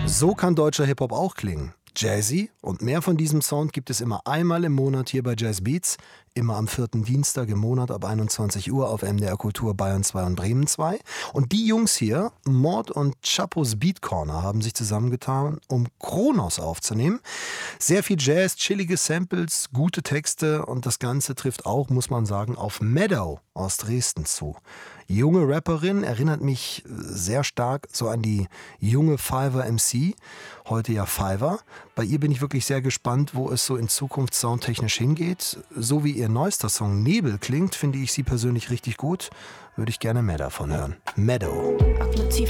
So kann deutscher Hip-Hop auch klingen. Jazzy und mehr von diesem Sound gibt es immer einmal im Monat hier bei Jazz Beats, immer am 4. Dienstag im Monat ab 21 Uhr auf MDR Kultur Bayern 2 und Bremen 2. Und die Jungs hier, Mord und Chapos Beat Corner, haben sich zusammengetan, um Kronos aufzunehmen. Sehr viel Jazz, chillige Samples, gute Texte und das Ganze trifft auch, muss man sagen, auf Meadow aus Dresden zu. Junge Rapperin, erinnert mich sehr stark so an die junge Fiverr MC, heute ja Fiverr. Bei ihr bin ich wirklich sehr gespannt, wo es so in Zukunft soundtechnisch hingeht. So wie ihr neuester Song Nebel klingt, finde ich sie persönlich richtig gut. Würde ich gerne mehr davon hören. Meadow.